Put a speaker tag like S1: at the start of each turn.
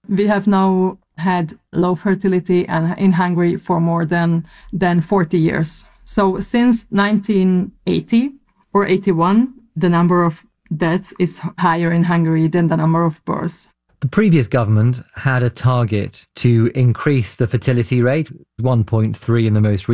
S1: We have now had low fertility in Hungary for more than 40 years. So since 1980 or 81, the number of deaths is higher in Hungary than the number of births.
S2: The previous government had a target to increase the fertility rate, 1.3 in the most